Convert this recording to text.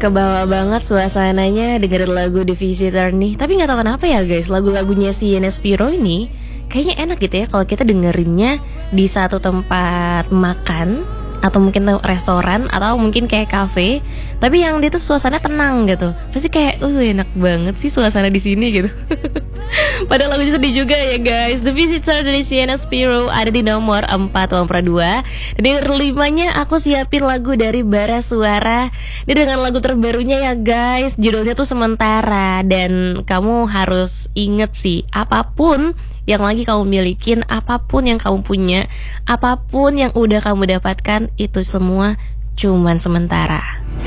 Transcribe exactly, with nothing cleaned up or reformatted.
kebawa banget suasananya dengerin lagu The Visitor nih. Tapi nggak tahu kenapa ya guys, lagu-lagunya si Yana Spiro ini kayaknya enak gitu ya kalau kita dengerinnya di satu tempat makan atau mungkin restoran atau mungkin kayak kafe, tapi yang dia tuh suasana tenang gitu. Pasti kayak uh enak banget sih suasana di sini gitu. Padahal lagunya sedih juga ya guys. The Visitor dari Sienna Spiro ada di nomor empat Wampra dua. Dan di limanya aku siapin lagu dari Bara Suara. Dia dengan lagu terbarunya ya guys, judulnya tuh Sementara. Dan kamu harus inget sih, apapun yang lagi kamu milikin, apapun yang kamu punya, apapun yang udah kamu dapatkan, itu semua cuman sementara.